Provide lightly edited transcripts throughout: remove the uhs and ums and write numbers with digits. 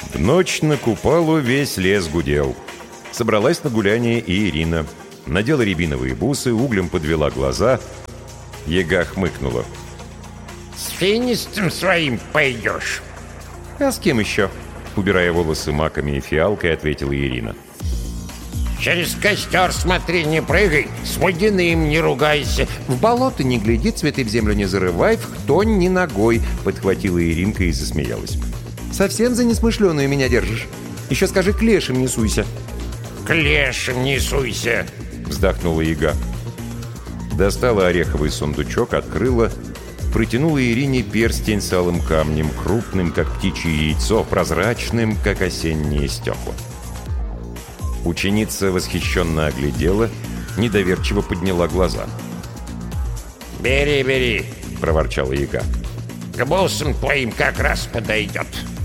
В ночь на Купалу весь лес гудел. Собралась на гуляние и Ирина. Надела рябиновые бусы, углем подвела глаза. Яга хмыкнула. «С финистом своим пойдешь?» «А с кем еще?» Убирая волосы маками и фиалкой, ответила Ирина. «Через костер смотри, не прыгай, с водяным не ругайся». «В болото не гляди, цветы в землю не зарывай, в хтонь ни ногой», подхватила Иринка и засмеялась. «Совсем за несмышленую меня держишь? Еще скажи, к лешим не суйся». «К лешим не суйся», вздохнула Яга. Достала ореховый сундучок, открыла, протянула Ирине перстень с алым камнем, крупным, как птичье яйцо, прозрачным, как осенние стекла. Ученица восхищенно оглядела, недоверчиво подняла глаза. «Бери, бери», — проворчала Яга. «к бусам твоим как раз подойдет».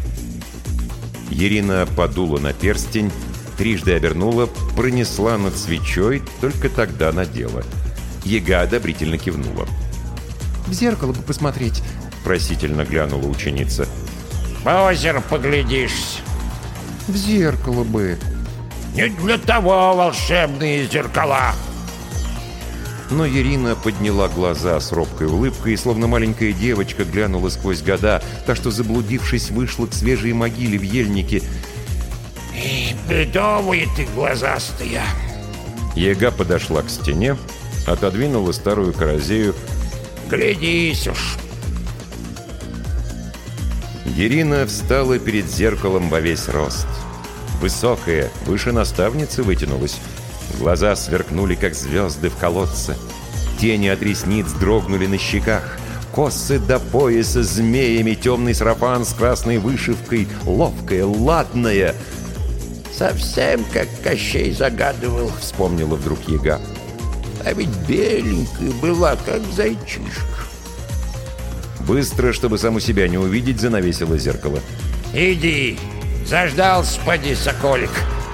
Ирина подула на перстень, трижды обернула, пронесла над свечой, только тогда надела. Яга одобрительно кивнула. «В зеркало бы посмотреть», — просительно глянула ученица. «По озеру поглядишься». «В зеркало бы». «Не для того волшебные зеркала». Но Ирина подняла глаза с робкой улыбкой и, словно маленькая девочка, глянула сквозь года, так что, заблудившись, вышла к свежей могиле в ельнике. «Бедовые ты глазастые». Яга подошла к стене, отодвинула старую каразею. «Глядись уж». Ирина встала перед зеркалом во весь рост. Высокая, выше наставницы вытянулась. Глаза сверкнули, как звезды в колодце. Тени от ресниц дрогнули на щеках. Косы до пояса змеями, темный сарафан с красной вышивкой, ловкая, ладная. «Совсем как Кощей загадывал», — вспомнила вдруг Яга. «А ведь беленькая была, как зайчишка». Быстро, чтобы саму себя не увидеть, занавесила зеркало. «Иди, заждался, поди, соколик.